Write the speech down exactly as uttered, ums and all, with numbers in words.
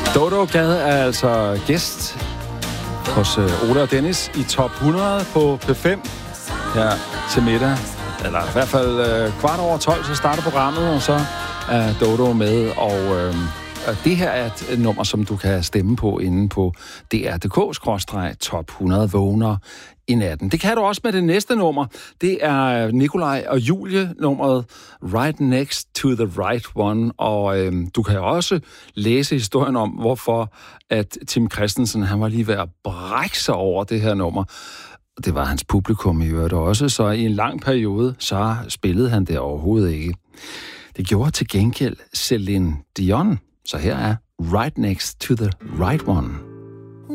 Dodo Gad er altså gæst hos Ola og Dennis i top hundrede på P fem her til middag. Eller i hvert fald øh, kvart over tolv, så starter programmet, og så er Dodo med. Og øh, det her er et nummer, som du kan stemme på inde på D R punktum D K skråstreg top hundrede vågner i natten. Det kan du også med det næste nummer. Det er Nikolaj og Julie, nummeret Right Next to the Right One. Og øh, du kan også læse historien om, hvorfor at Tim Christensen, han var lige ved at brække sig over det her nummer. Det var hans publikum i øvrigt også, så i en lang periode, så spillede han det overhovedet ikke. Det gjorde til gengæld Celine Dion. Så her er Right Next to the Right One.